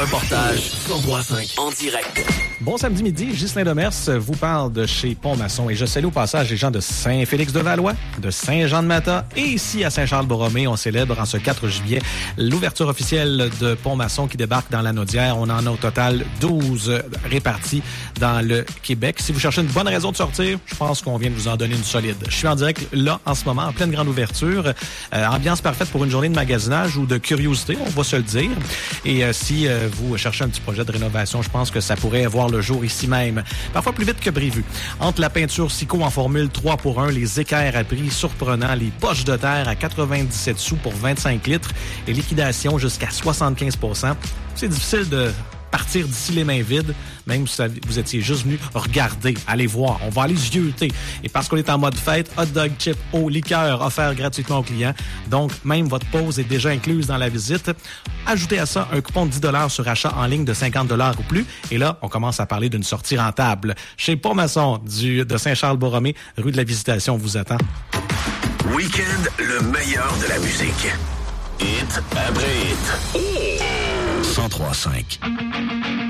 Reportage 103.5 en direct. Bon samedi midi, Ghislain Demers vous parle de chez Pont-Maçon et je salue au passage les gens de Saint-Félix-de-Valois, de Saint-Jean-de-Mata et ici à Saint-Charles-Borromée. On célèbre en ce 4 juillet l'ouverture officielle de Pont-Maçon qui débarque dans la Naudière. On en a au total 12 répartis dans le Québec. Si vous cherchez une bonne raison de sortir, je pense qu'on vient de vous en donner une solide. Je suis en direct là en ce moment, en pleine grande ouverture. Ambiance parfaite pour une journée de magasinage ou de curiosité, on va se le dire. Et si vous cherchez un petit projet de rénovation, je pense que ça pourrait voir le jour ici même. Parfois plus vite que prévu. Entre la peinture Sico en formule 3 pour 1, les équerres à prix surprenants, les poches de terre à 97 sous pour 25 litres, les liquidations jusqu'à 75 %. C'est difficile de partir d'ici les mains vides, même si vous étiez juste venu regarder, aller voir. On va aller zioter. Et parce qu'on est en mode fête, hot dog, chip, eau, liqueur offert gratuitement aux clients. Donc, même votre pause est déjà incluse dans la visite. Ajoutez à ça un coupon de 10 $ sur achat en ligne de 50 $ ou plus. Et là, on commence à parler d'une sortie rentable. Chez Pont-Maçon de Saint-Charles-Borromée, rue de la Visitation, on vous attend. Week-end, le meilleur de la musique. Hit après hit. 103.5.